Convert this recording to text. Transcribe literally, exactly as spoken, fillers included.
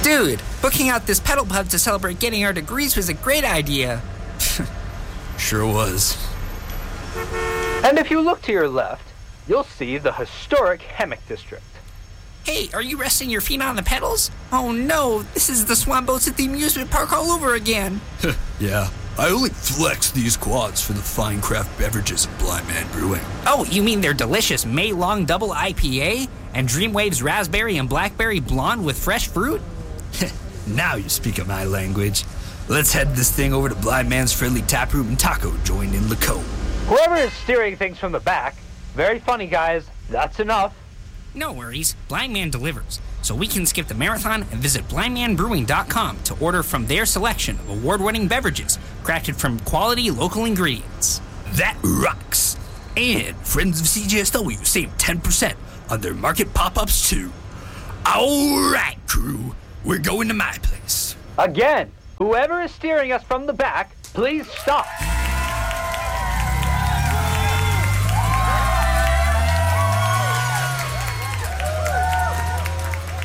Dude, booking out this pedal pub to celebrate getting our degrees was a great idea. Sure was. And if you look to your left, you'll see the historic Hammock District. Hey, are you resting your feet on the pedals? Oh no, this is the swan boats at the amusement park all over again. Yeah, I only flex these quads for the fine craft beverages of Blind Man Brewing. Oh, you mean their delicious May Long Double I P A? And Dreamwave's Raspberry and Blackberry Blonde with fresh fruit? Now you speak my language. Let's head this thing over to Blind Man's Friendly Taproom and Taco joined in Lacombe. Whoever is steering things from the back, very funny guys, that's enough. No worries, Blind Man delivers, so we can skip the marathon and visit blind man brewing dot com to order from their selection of award-winning beverages crafted from quality local ingredients. That rocks! And friends of C J S W save ten percent on their market pop-ups too. Alright, crew, we're going to my place. Again, whoever is steering us from the back, please stop.